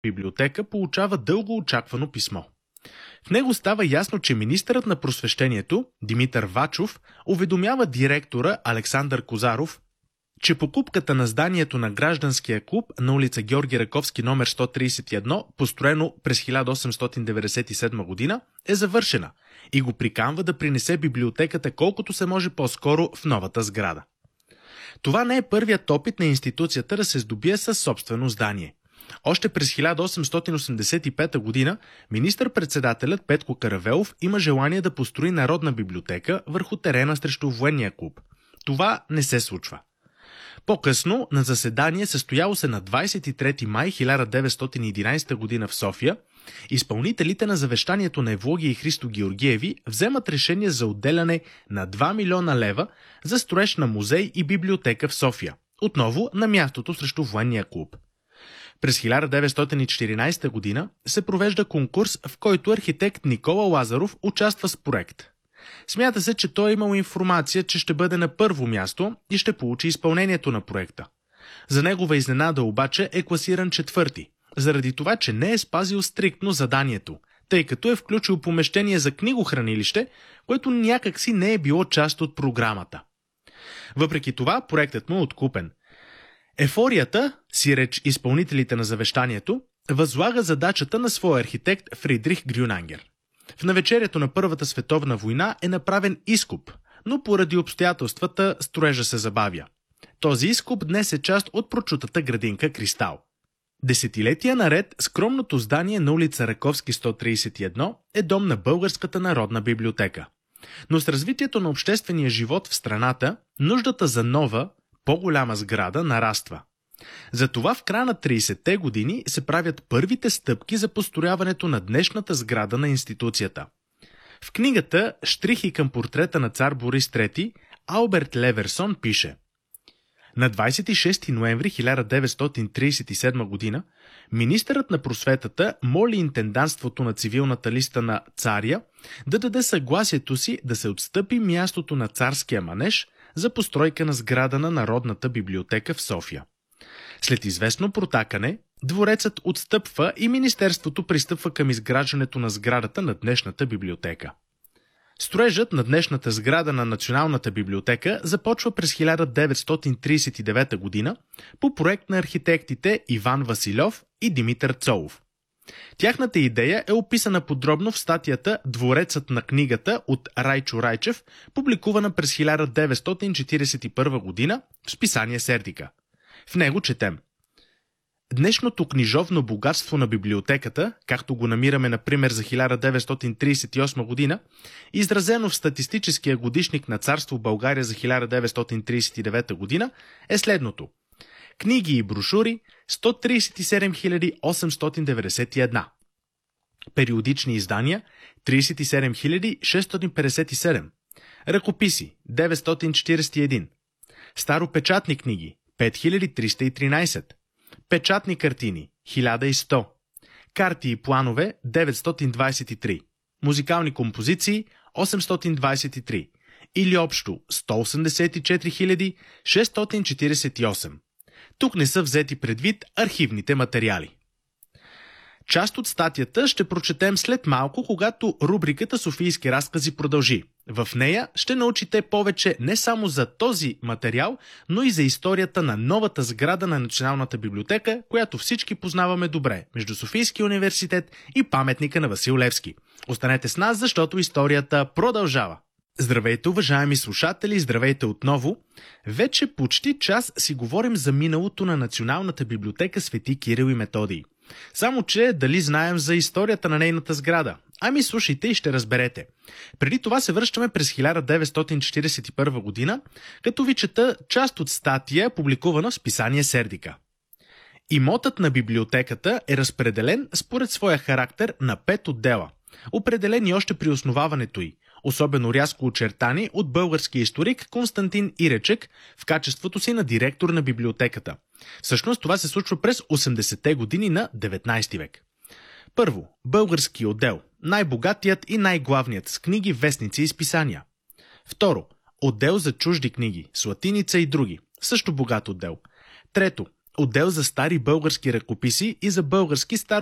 библиотека получава дълго очаквано писмо. В него става ясно, че министърът на просвещението Димитър Вачов уведомява директора Александър Козаров, че покупката на зданието на гражданския клуб на улица Георги Раковски номер 131, построено през 1897 година, е завършена и го приканва да принесе библиотеката колкото се може по-скоро в новата сграда. Това не е първият опит на институцията да се здобие със собствено здание. Още през 1885 година министър-председателят Петко Каравелов има желание да построи народна библиотека върху терена срещу военния клуб. Това не се случва. По-късно, на заседание, състояло се на 23 май 1911 година в София, изпълнителите на завещанието на Евлогия и Христо Георгиеви вземат решение за отделяне на 2 милиона лева за строеж на музей и библиотека в София, отново на мястото срещу военния клуб. През 1914 година се провежда конкурс, в който архитект Никола Лазаров участва с проект. Смята се, че той е имал информация, че ще бъде на първо място и ще получи изпълнението на проекта. За негова изненада обаче е класиран четвърти, заради това, че не е спазил стриктно заданието, тъй като е включил помещение за книгохранилище, което някакси не е било част от програмата. Въпреки това, проектът му е откупен. Ефорията, си реч изпълнителите на завещанието, възлага задачата на своя архитект Фридрих Грюнангер. В навечерието на Първата световна война е направен изкоп, но поради обстоятелствата строежа се забавя. Този изкоп днес е част от прочутата градинка Кристал. Десетилетия наред скромното здание на улица Раковски 131 е дом на Българската народна библиотека. Но с развитието на обществения живот в страната, нуждата за нова, по-голяма сграда нараства. Затова в края на 30-те години се правят първите стъпки за построяването на днешната сграда на институцията. В книгата «Щрихи към портрета на цар Борис III» Алберт Леверсон пише: на 26 ноември 1937 година министърът на просветата моли интендантството на цивилната листа на царя да даде съгласието си да се отстъпи мястото на царския манеж за постройка на сграда на Народната библиотека в София. След известно протакане, дворецът отстъпва и министерството пристъпва към изграждането на сградата на днешната библиотека. Строежът на днешната сграда на Националната библиотека започва през 1939 година по проект на архитектите Иван Василев и Димитър Цолов. Тяхната идея е описана подробно в статията «Дворецът на книгата» от Райчо Райчев, публикувана през 1941 година в списание Сердика. В него четем: днешното книжовно богатство на библиотеката, както го намираме например за 1938 година, изразено в статистическия годишник на Царство България за 1939 година, е следното: книги и брошури 137 891, периодични издания 37 657, ръкописи 941, старопечатни книги 5313, печатни картини 1100, карти и планове 923, музикални композиции 823 или общо 184 648. Тук не са взети предвид архивните материали. Част от статията ще прочетем след малко, когато рубриката «Софийски разкази» продължи. В нея ще научите повече не само за този материал, но и за историята на новата сграда на Националната библиотека, която всички познаваме добре, между Софийския университет и паметника на Васил Левски. Останете с нас, защото историята продължава. Здравейте, уважаеми слушатели, здравейте отново. Вече почти час си говорим за миналото на Националната библиотека Свети Кирил и Методий. Само че дали знаем за историята на нейната сграда? Ами слушайте и ще разберете. Преди това се връщаме през 1941 година, като ви чета част от статия, публикувана в списание Сердика. Имотът на библиотеката е разпределен според своя характер на 5 отдела, определени още при основаването й, особено рязко очертани от българския историк Константин Иречек в качеството си на директор на библиотеката. Всъщност това се случва през 80-те години на 19 век. Първо, български отдел, най-богатият и най-главният, с книги, вестници и списания. Второ, отдел за чужди книги, с латиница и други, също богат отдел. Трето, отдел за стари български ръкописи и за български